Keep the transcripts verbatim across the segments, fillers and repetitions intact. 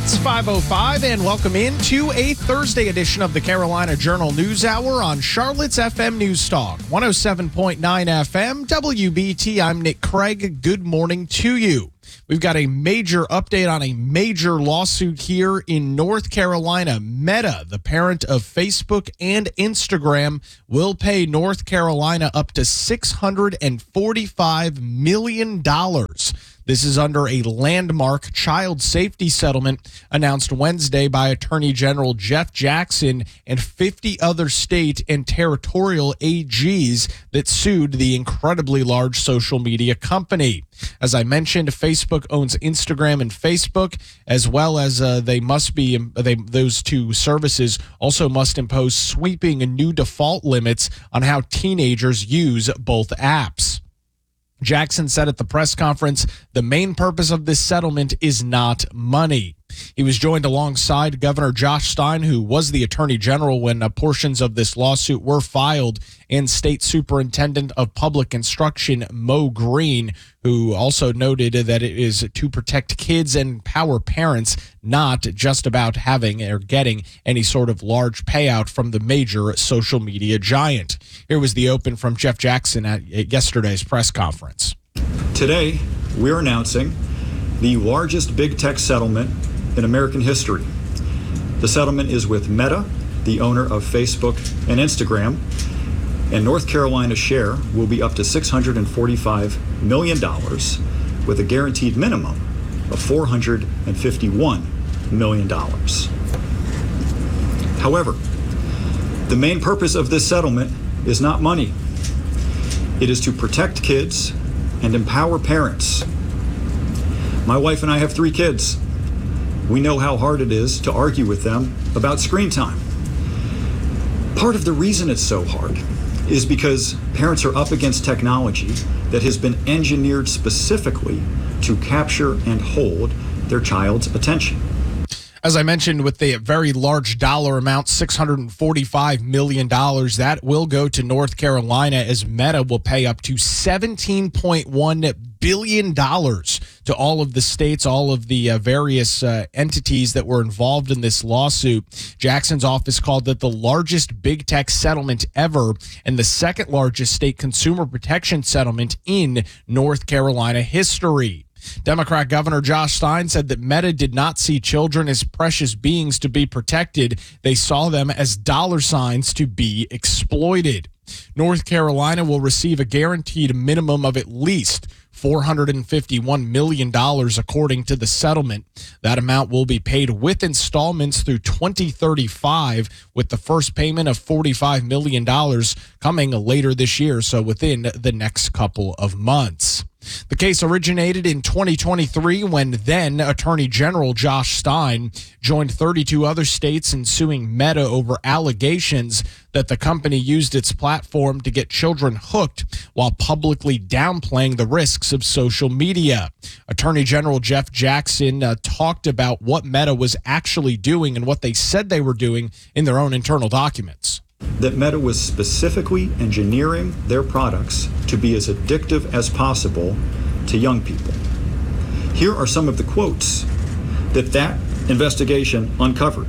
It's five oh five, and welcome into a Thursday edition of the Carolina Journal News Hour on Charlotte's F M News Talk, one oh seven point nine F M, W B T. I'm Nick Craig. Good morning to you. We've got a major update on a major lawsuit here in North Carolina. Meta, the parent of Facebook and Instagram, will pay North Carolina up to six hundred forty-five million dollars. This is under a landmark child safety settlement announced Wednesday by Attorney General Jeff Jackson and fifty other state and territorial A Gs that sued the incredibly large social media company. As I mentioned, Facebook owns Instagram and Facebook, as well as uh, they must be they, those two services also must impose sweeping new default limits on how teenagers use both apps. Jackson said at the press conference, the main purpose of this settlement is not money. He was joined alongside Governor Josh Stein, who was the Attorney General when uh, portions of this lawsuit were filed, and State Superintendent of Public Instruction Mo Green, who also noted that it is to protect kids and empower parents, not just about having or getting any sort of large payout from the major social media giant. Here was the open from Jeff Jackson at yesterday's press conference. Today, we're announcing the largest big tech settlement in American history. The settlement is with Meta, the owner of Facebook and Instagram, and North Carolina's share will be up to six hundred forty-five million dollars with a guaranteed minimum of four hundred fifty-one million dollars. However, the main purpose of this settlement is not money. It is to protect kids and empower parents. My wife and I have three kids. We know how hard it is to argue with them about screen time. Part of the reason it's so hard is because parents are up against technology that has been engineered specifically to capture and hold their child's attention. As I mentioned, with the very large dollar amount, six hundred forty-five million dollars, that will go to North Carolina as Meta will pay up to seventeen point one billion dollars to all of the states, all of the uh, various uh, entities that were involved in this lawsuit. Jackson's office called it the largest big tech settlement ever and the second largest state consumer protection settlement in North Carolina history. Democrat Governor Josh Stein said that Meta did not see children as precious beings to be protected. They saw them as dollar signs to be exploited. North Carolina will receive a guaranteed minimum of at least four hundred fifty-one million dollars according to the settlement. That amount will be paid with installments through twenty thirty-five, with the first payment of forty-five million dollars coming later this year, so within the next couple of months. The case originated in twenty twenty-three when then Attorney General Josh Stein joined thirty-two other states in suing Meta over allegations that the company used its platform to get children hooked while publicly downplaying the risks of social media. Attorney General Jeff Jackson uh, talked about what Meta was actually doing and what they said they were doing in their own internal documents. That Meta was specifically engineering their products to be as addictive as possible to young people. Here are some of the quotes that that investigation uncovered.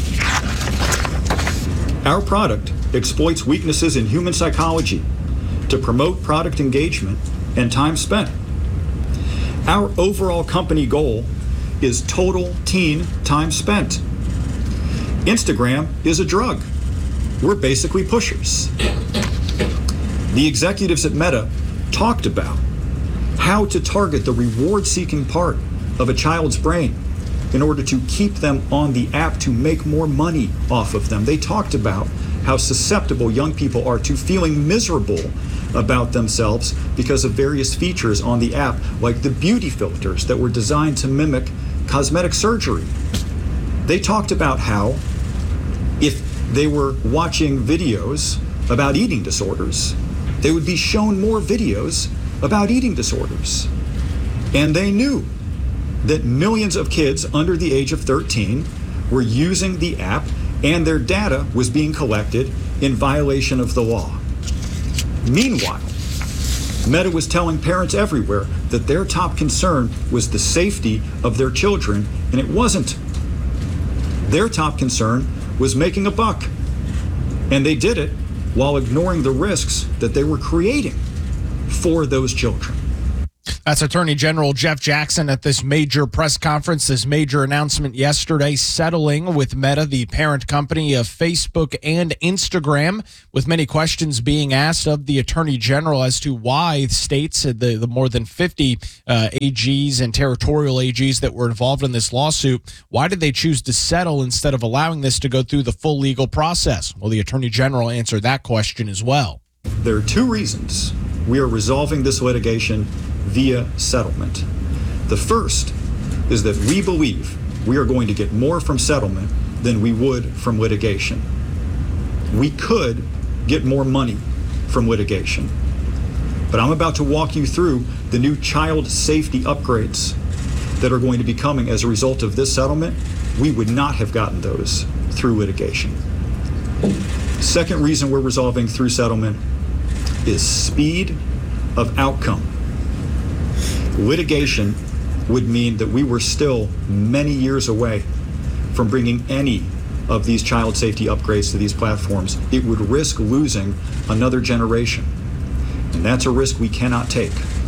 Our product exploits weaknesses in human psychology to promote product engagement and time spent. Our overall company goal is total teen time spent. Instagram is a drug. We're basically pushers. The executives at Meta talked about how to target the reward-seeking part of a child's brain in order to keep them on the app to make more money off of them. They talked about how susceptible young people are to feeling miserable about themselves because of various features on the app, like the beauty filters that were designed to mimic cosmetic surgery. They talked about how if they were watching videos about eating disorders, they would be shown more videos about eating disorders. And they knew that millions of kids under the age of thirteen were using the app and their data was being collected in violation of the law. Meanwhile, Meta was telling parents everywhere that their top concern was the safety of their children, and it wasn't Their top concern was making a buck. And they did it while ignoring the risks that they were creating for those children. That's Attorney General Jeff Jackson at this major press conference, this major announcement yesterday, settling with Meta, the parent company of Facebook and Instagram, with many questions being asked of the Attorney General as to why states, the, the more than fifty uh, A Gs and territorial A Gs that were involved in this lawsuit, why did they choose to settle instead of allowing this to go through the full legal process? Well, the Attorney General answered that question as well. There are two reasons we are resolving this litigation via settlement. The first is that we believe we are going to get more from settlement than we would from litigation. We could get more money from litigation, but I'm about to walk you through the new child safety upgrades that are going to be coming as a result of this settlement. We would not have gotten those through litigation. Second reason we're resolving through settlement is speed of outcome. Litigation would mean that we were still many years away from bringing any of these child safety upgrades to these platforms. It would risk losing another generation, and that's a risk we cannot take.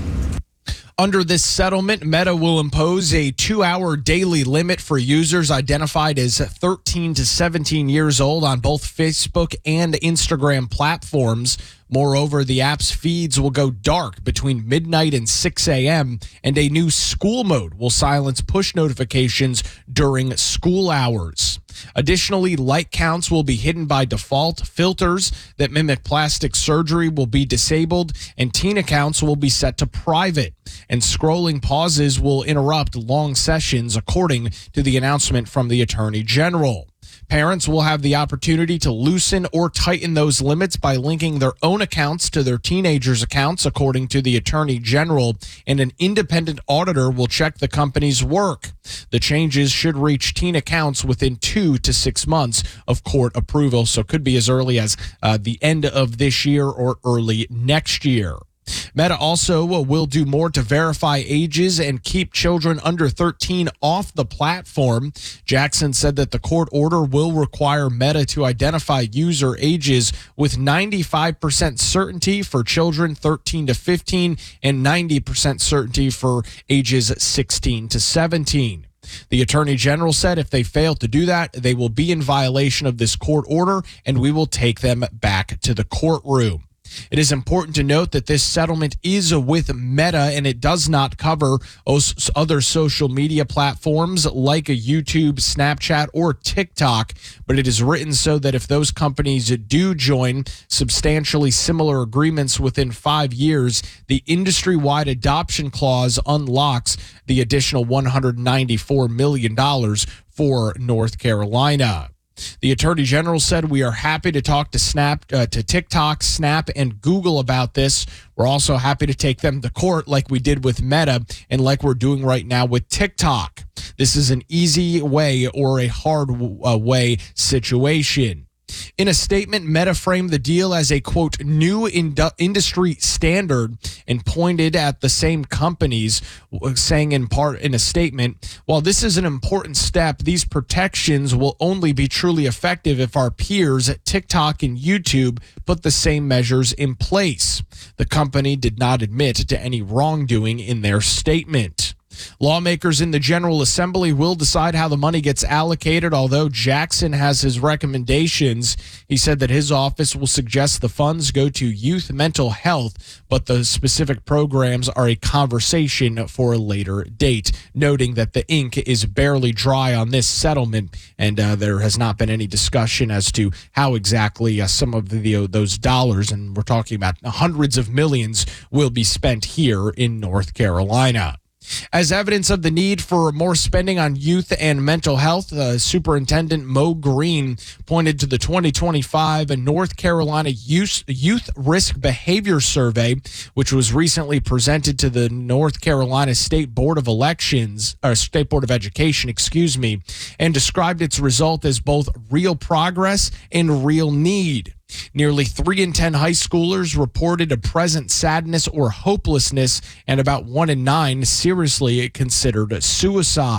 Under this settlement, Meta will impose a two-hour daily limit for users identified as thirteen to seventeen years old on both Facebook and Instagram platforms. Moreover, the app's feeds will go dark between midnight and six a.m., and a new school mode will silence push notifications during school hours. Additionally, light counts will be hidden by default, filters that mimic plastic surgery will be disabled, and teen accounts will be set to private. And scrolling pauses will interrupt long sessions, according to the announcement from the Attorney General. Parents will have the opportunity to loosen or tighten those limits by linking their own accounts to their teenagers' accounts, according to the Attorney General, and an independent auditor will check the company's work. The changes should reach teen accounts within two to six months of court approval, so could be as early as uh, the end of this year or early next year. Meta also will do more to verify ages and keep children under thirteen off the platform. Jackson said that the court order will require Meta to identify user ages with ninety-five percent certainty for children thirteen to fifteen and ninety percent certainty for ages sixteen to seventeen. The Attorney General said if they fail to do that, they will be in violation of this court order, and we will take them back to the courtroom. It is important to note that this settlement is with Meta, and it does not cover other social media platforms like a YouTube, Snapchat, or TikTok, but it is written so that if those companies do join substantially similar agreements within five years, the industry-wide adoption clause unlocks the additional one hundred ninety-four million dollars for North Carolina. The Attorney General said, we are happy to talk to Snap, uh, to TikTok, Snap, and Google about this. We're also happy to take them to court like we did with Meta and like we're doing right now with TikTok. This is an easy way or a hard uh, way situation. In a statement, Meta framed the deal as a, quote, new indu- industry standard and pointed at the same companies, saying in part in a statement, while this is an important step, these protections will only be truly effective if our peers at TikTok and YouTube put the same measures in place. The company did not admit to any wrongdoing in their statement. Lawmakers in the General Assembly will decide how the money gets allocated, although Jackson has his recommendations. He said that his office will suggest the funds go to youth mental health, but the specific programs are a conversation for a later date, noting that the ink is barely dry on this settlement, and uh, there has not been any discussion as to how exactly uh, some of the, uh, those dollars, and we're talking about hundreds of millions, will be spent here in North Carolina. As evidence of the need for more spending on youth and mental health, uh, Superintendent Mo Green pointed to the twenty twenty-five North Carolina Youth, Youth Risk Behavior Survey, which was recently presented to the North Carolina State Board of Elections, or State Board of Education, excuse me, and described its result as both real progress and real need. Nearly three in ten high schoolers reported a present sadness or hopelessness, and about one in nine seriously considered suicide.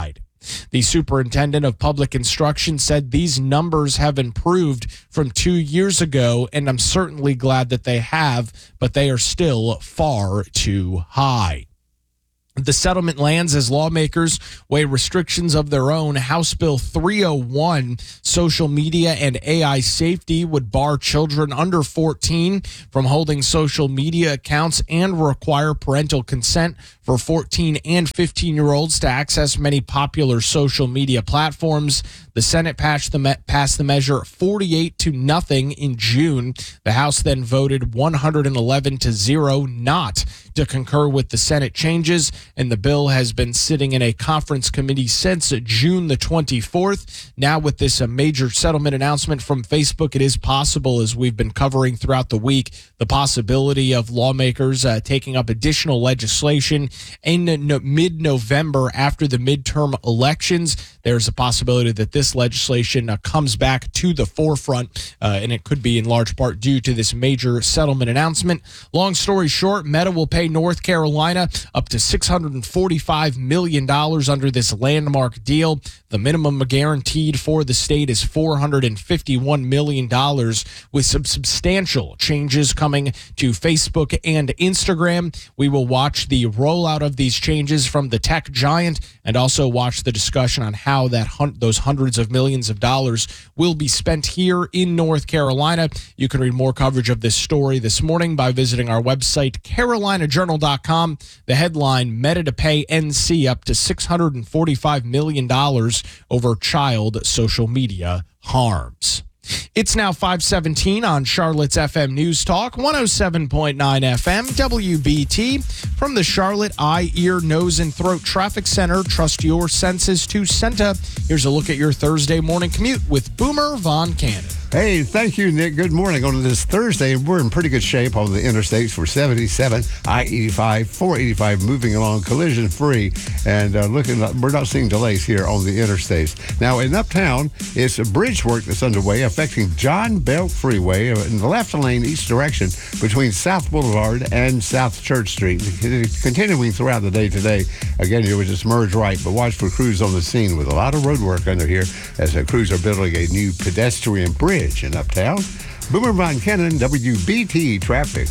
The superintendent of public instruction said these numbers have improved from two years ago, and I'm certainly glad that they have, but they are still far too high. The settlement lands as lawmakers weigh restrictions of their own. House Bill three oh one, social media and A I safety, would bar children under fourteen from holding social media accounts and require parental consent for fourteen and fifteen-year-olds to access many popular social media platforms. The Senate passed the, me- passed the measure forty-eight to nothing in June. The House then voted one hundred eleven to zero not to concur with the Senate changes, and the bill has been sitting in a conference committee since June the twenty-fourth. Now with this a major settlement announcement from Facebook, it is possible, as we've been covering throughout the week, the possibility of lawmakers uh, taking up additional legislation in no- mid-November after the midterm elections. There's a possibility that this legislation uh, comes back to the forefront, uh, and it could be in large part due to this major settlement announcement. Long story short, Meta will pay North Carolina up to six hundred forty-five million dollars under this landmark deal. The minimum guaranteed for the state is four hundred fifty-one million dollars, with some substantial changes coming to Facebook and Instagram. We will watch the rollout of these changes from the tech giant and also watch the discussion on how that hun- those hundreds of millions of dollars will be spent here in North Carolina. You can read more coverage of this story this morning by visiting our website, carolina journal dot com. The headline, Meta to pay N C up to six hundred forty-five million dollars over child social media harms. It's now five seventeen on Charlotte's F M News Talk, one oh seven point nine F M, W B T. From the Charlotte Eye, Ear, Nose, and Throat Traffic Center, trust your senses to Senta. Here's a look at your Thursday morning commute with Boomer Von Cannon. Hey, thank you, Nick. Good morning. On this Thursday, we're in pretty good shape on the interstates for seventy-seven, I eighty-five, four eighty-five, moving along collision-free, and uh, looking. We're not seeing delays here on the interstates. Now, in Uptown, it's a bridge work that's underway affecting John Belt Freeway in the left lane each direction between South Boulevard and South Church Street. Continuing throughout the day today. Again, you would just merge right, but watch for crews on the scene with a lot of road work under here as the crews are building a new pedestrian bridge in Uptown. Boomer Von Cannon, W B T Traffic.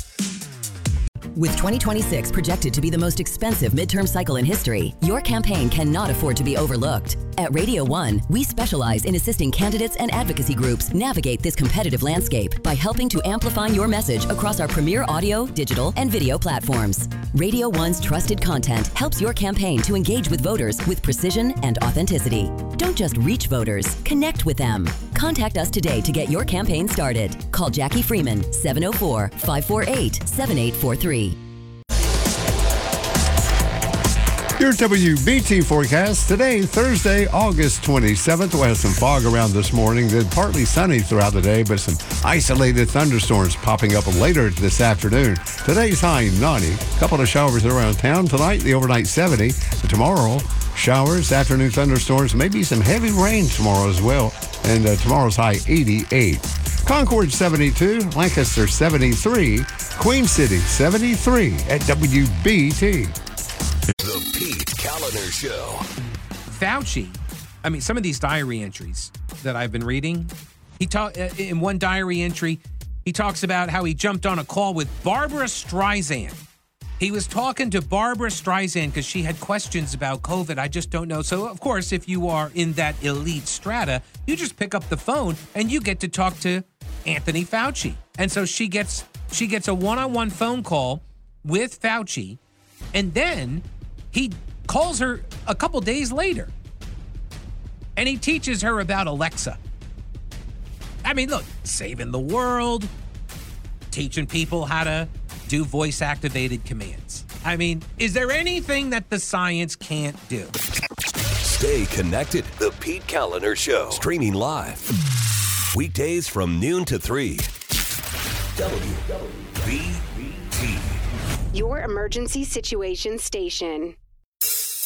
With twenty twenty-six projected to be the most expensive midterm cycle in history, your campaign cannot afford to be overlooked. At Radio One, we specialize in assisting candidates and advocacy groups navigate this competitive landscape by helping to amplify your message across our premier audio, digital, and video platforms. Radio One's trusted content helps your campaign to engage with voters with precision and authenticity. Don't just reach voters, connect with them. Contact us today to get your campaign started. Call Jackie Freeman, seven oh four, five four eight, seven eight four three. Your W B T forecast today, Thursday, August twenty-seventh. We'll have some fog around this morning, then partly sunny throughout the day, but some isolated thunderstorms popping up later this afternoon. Today's high ninety. A couple of showers around town. Tonight, the overnight seventy. Tomorrow, showers, afternoon thunderstorms, maybe some heavy rain tomorrow as well. And uh, tomorrow's high eighty-eight. Concord seventy-two, Lancaster seventy-three, Queen City seventy-three at W B T. The Pete Kaliner Show. Fauci, I mean, some of these diary entries that I've been reading, he talk in one diary entry, he talks about how he jumped on a call with Barbara Streisand. He was talking to Barbara Streisand because she had questions about COVID. I just don't know. So, of course, if you are in that elite strata, you just pick up the phone and you get to talk to Anthony Fauci. And so she gets she gets a one-on-one phone call with Fauci, and then he calls her a couple days later, and he teaches her about Alexa. I mean, look, saving the world, teaching people how to do voice-activated commands. I mean, is there anything that the science can't do? Stay connected. The Pete Kaliner Show. Streaming live. Weekdays from noon to three. W B T. Your emergency situation station.